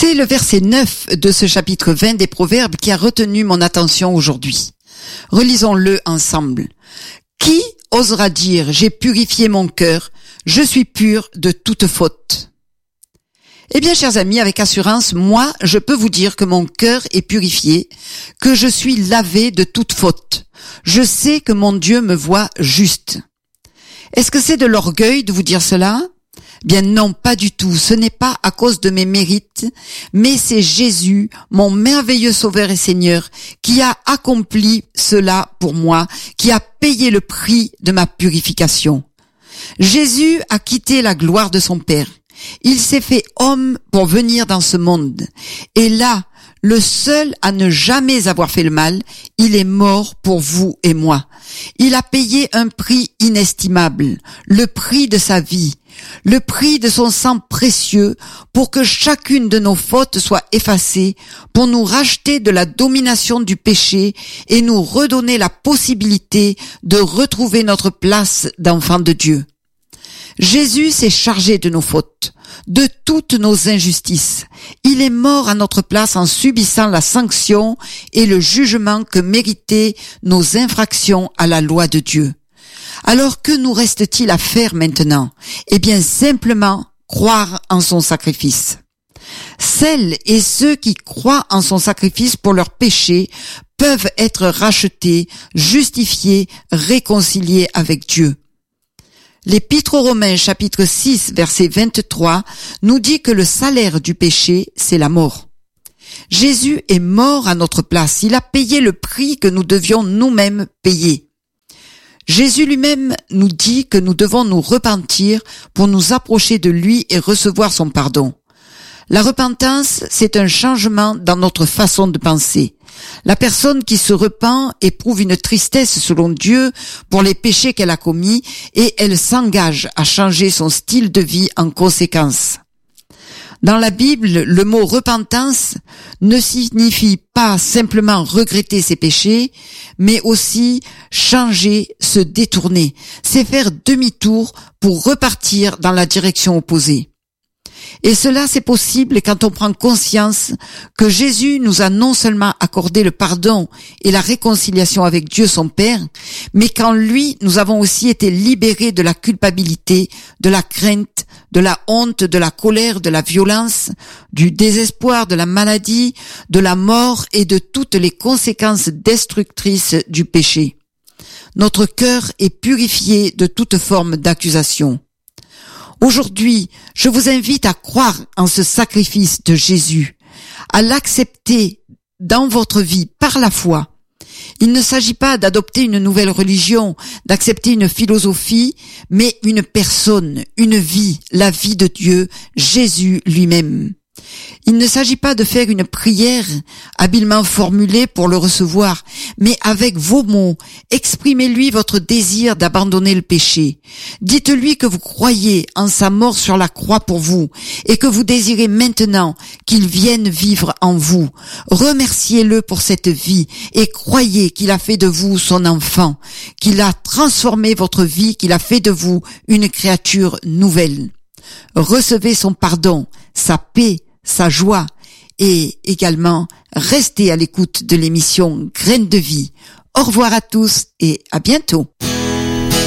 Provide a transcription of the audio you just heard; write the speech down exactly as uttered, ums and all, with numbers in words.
C'est le verset neuf de ce chapitre vingt des Proverbes qui a retenu mon attention aujourd'hui. Relisons-le ensemble. Qui osera dire « J'ai purifié mon cœur, je suis pur de toute faute ». Eh bien, chers amis, avec assurance, moi, je peux vous dire que mon cœur est purifié, que je suis lavé de toute faute. Je sais que mon Dieu me voit juste. Est-ce que c'est de l'orgueil de vous dire cela ? Bien non, pas du tout. Ce n'est pas à cause de mes mérites, mais c'est Jésus, mon merveilleux Sauveur et Seigneur, qui a accompli cela pour moi, qui a payé le prix de ma purification. Jésus a quitté la gloire de son Père. Il s'est fait homme pour venir dans ce monde. Et là, le seul à ne jamais avoir fait le mal, il est mort pour vous et moi. Il a payé un prix inestimable, le prix de sa vie, le prix de son sang précieux pour que chacune de nos fautes soit effacée, pour nous racheter de la domination du péché et nous redonner la possibilité de retrouver notre place d'enfant de Dieu. Jésus s'est chargé de nos fautes, de toutes nos injustices. Il est mort à notre place en subissant la sanction et le jugement que méritaient nos infractions à la loi de Dieu. Alors que nous reste-t-il à faire maintenant ? Eh bien, simplement croire en son sacrifice. Celles et ceux qui croient en son sacrifice pour leurs péchés peuvent être rachetés, justifiés, réconciliés avec Dieu. L'Épître aux Romains, chapitre six, verset vingt-trois, nous dit que le salaire du péché, c'est la mort. Jésus est mort à notre place. Il a payé le prix que nous devions nous-mêmes payer. Jésus lui-même nous dit que nous devons nous repentir pour nous approcher de lui et recevoir son pardon. La repentance, c'est un changement dans notre façon de penser. La personne qui se repent éprouve une tristesse selon Dieu pour les péchés qu'elle a commis et elle s'engage à changer son style de vie en conséquence. Dans la Bible, le mot repentance ne signifie pas simplement regretter ses péchés, mais aussi changer, se détourner. C'est faire demi-tour pour repartir dans la direction opposée. Et cela, c'est possible quand on prend conscience que Jésus nous a non seulement accordé le pardon et la réconciliation avec Dieu son Père, mais qu'en lui, nous avons aussi été libérés de la culpabilité, de la crainte, de la honte, de la colère, de la violence, du désespoir, de la maladie, de la mort et de toutes les conséquences destructrices du péché. Notre cœur est purifié de toute forme d'accusation. Aujourd'hui, je vous invite à croire en ce sacrifice de Jésus, à l'accepter dans votre vie par la foi. Il ne s'agit pas d'adopter une nouvelle religion, d'accepter une philosophie, mais une personne, une vie, la vie de Dieu, Jésus lui-même. Il ne s'agit pas de faire une prière habilement formulée pour le recevoir, mais avec vos mots, exprimez-lui votre désir d'abandonner le péché. Dites-lui que vous croyez en sa mort sur la croix pour vous et que vous désirez maintenant qu'il vienne vivre en vous. Remerciez-le pour cette vie et croyez qu'il a fait de vous son enfant, qu'il a transformé votre vie, qu'il a fait de vous une créature nouvelle. Recevez son pardon, sa paix, sa joie et également restez à l'écoute de l'émission Graines de vie. Au revoir à tous et à bientôt.